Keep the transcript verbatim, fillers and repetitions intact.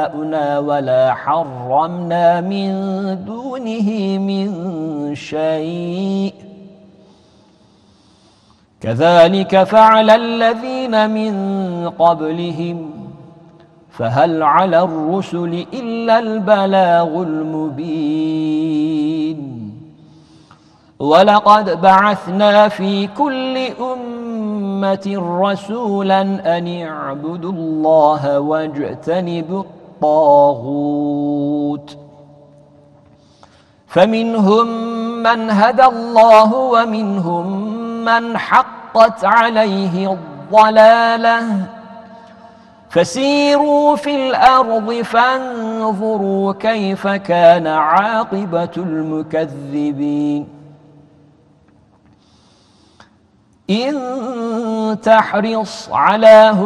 آباؤنا ولا حرمنا من دونه من شيء كذلك فعل الذين من قبلهم فهل على الرسل إلا البلاغ المبين ولقد بعثنا في كل أمة رسولا أن اعبدوا الله واجتنبوا الطاغوت فمنهم من هدى الله ومنهم من حقت عليه الضلالة فسيروا في الأرض فانظروا كيف كان عاقبة المكذبين إن تحرص على